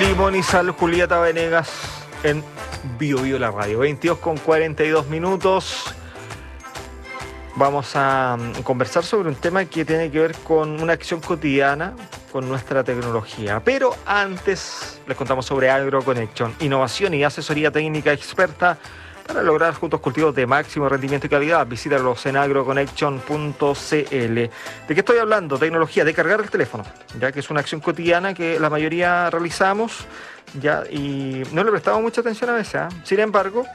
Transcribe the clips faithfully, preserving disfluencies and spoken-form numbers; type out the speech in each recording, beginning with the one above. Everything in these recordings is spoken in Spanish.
Limón y Sal, Julieta Venegas en Bio Bio la radio. veintidós con cuarenta y dos minutos. Vamos a conversar sobre un tema que tiene que ver con una acción cotidiana con nuestra tecnología. Pero antes les contamos sobre AgroConnection, innovación y asesoría técnica experta para lograr juntos cultivos de máximo rendimiento y calidad. Visítalos en agroconnection punto c l. ¿De qué estoy hablando? Tecnología, de cargar el teléfono, ya que es una acción cotidiana que la mayoría realizamos, ya, y no le prestamos mucha atención a veces, ¿eh? Sin embargo,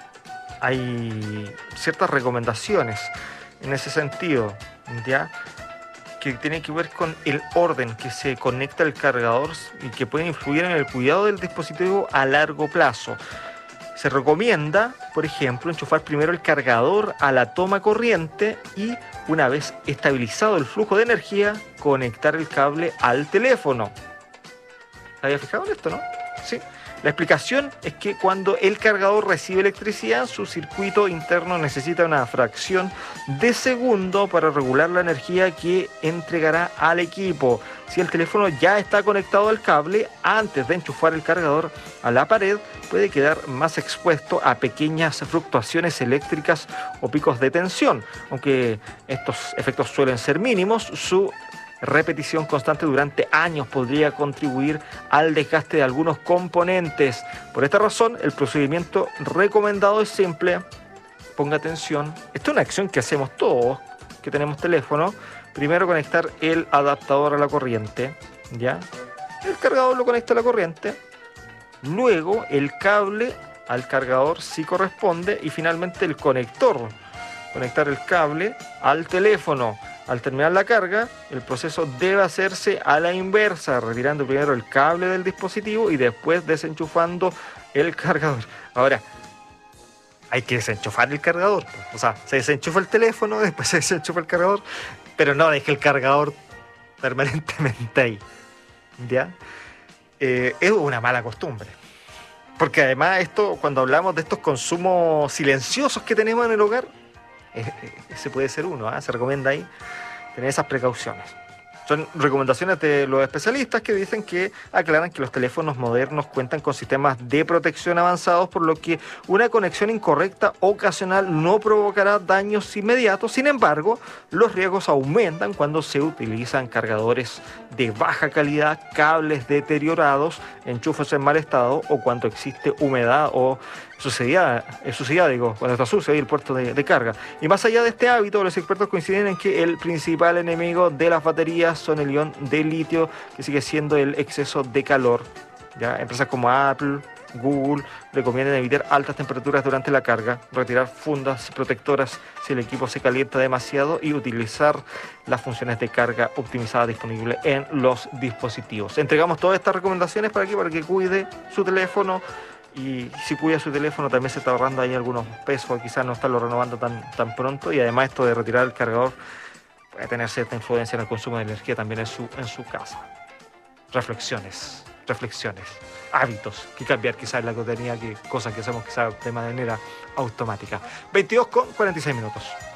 hay ciertas recomendaciones en ese sentido, ya, que tienen que ver con el orden que se conecta el cargador y que pueden influir en el cuidado del dispositivo a largo plazo. Se recomienda, por ejemplo, enchufar primero el cargador a la toma corriente y, una vez estabilizado el flujo de energía, conectar el cable al teléfono. ¿Se había fijado en esto, no? Sí. La explicación es que cuando el cargador recibe electricidad, su circuito interno necesita una fracción de segundo para regular la energía que entregará al equipo. Si el teléfono ya está conectado al cable, antes de enchufar el cargador a la pared, puede quedar más expuesto a pequeñas fluctuaciones eléctricas o picos de tensión. Aunque estos efectos suelen ser mínimos, su repetición constante durante años podría contribuir al desgaste de algunos componentes. Por esta razón, el procedimiento recomendado es simple. Ponga atención. Esta es una acción que hacemos todos que tenemos teléfono. Primero, conectar el adaptador a la corriente, ¿ya? El cargador lo conecta a la corriente. Luego, el cable al cargador si corresponde. Y finalmente, el conector. Conectar el cable al teléfono. Al terminar la carga, el proceso debe hacerse a la inversa, retirando primero el cable del dispositivo y después desenchufando el cargador. Ahora, hay que desenchufar el cargador. O sea, se desenchufa el teléfono, después se desenchufa el cargador, pero no deje el cargador permanentemente ahí. ¿Ya? Eh, es una mala costumbre. Porque además esto, cuando hablamos de estos consumos silenciosos que tenemos en el hogar, ese puede ser uno, ¿eh? Se recomienda ahí tener esas precauciones. Son recomendaciones de los especialistas que dicen que aclaran que los teléfonos modernos cuentan con sistemas de protección avanzados, por lo que una conexión incorrecta ocasional no provocará daños inmediatos. Sin embargo, los riesgos aumentan cuando se utilizan cargadores de baja calidad, cables deteriorados, enchufes en mal estado o cuando existe humedad o suciedad, suciedad digo, cuando está sucio ahí el puerto de, de carga. Y más allá de este hábito, los expertos coinciden en que el principal enemigo de las baterías son el ion de litio, que sigue siendo el exceso de calor. ¿Ya? Empresas como Apple, Google recomiendan evitar altas temperaturas durante la carga, retirar fundas protectoras si el equipo se calienta demasiado y utilizar las funciones de carga optimizada disponibles en los dispositivos. Entregamos todas estas recomendaciones para que, para que cuide su teléfono. Y si cuida su teléfono también se está ahorrando ahí algunos pesos, quizás no estarlo renovando tan, tan pronto. Y además esto de retirar el cargador puede tener cierta influencia en el consumo de energía también en su, en su casa. Reflexiones, reflexiones, hábitos que cambiar quizás en la cotidianidad, que cosas que hacemos quizás de manera automática. veintidós con cuarenta y seis minutos.